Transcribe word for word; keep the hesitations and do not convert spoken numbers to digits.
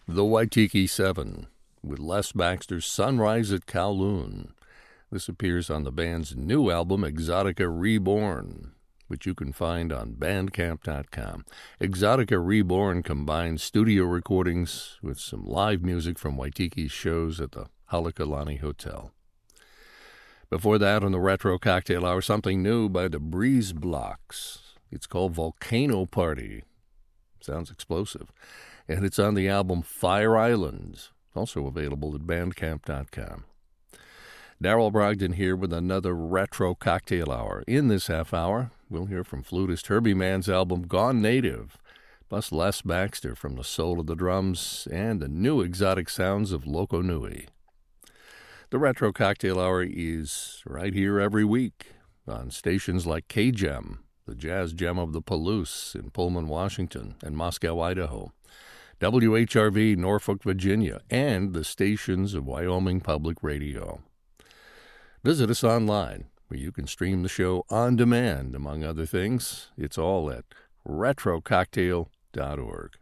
The Waitiki Seven, with Les Baxter's Sunrise at Kowloon. This appears on the band's new album, Exotica Reborn, which you can find on bandcamp dot com. Exotica Reborn combines studio recordings with some live music from Waitiki's shows at the Halekulani Hotel. Before that, on the Retro Cocktail Hour, something new by the Breeze Blocks. It's called Volcano Party. Sounds explosive. And it's on the album Fire Island, also available at bandcamp dot com. Daryl Brogdon here with another Retro Cocktail Hour. In this half hour, we'll hear from flutist Herbie Mann's album Gone Native, plus Les Baxter from the Soul of the Drums and the new exotic sounds of Loco Nui. The Retro Cocktail Hour is right here every week on stations like K-Gem, the jazz gem of the Palouse in Pullman, Washington, and Moscow, Idaho, W H R V, Norfolk, Virginia, and the stations of Wyoming Public Radio. Visit us online, where you can stream the show on demand, among other things. It's all at retro cocktail dot org.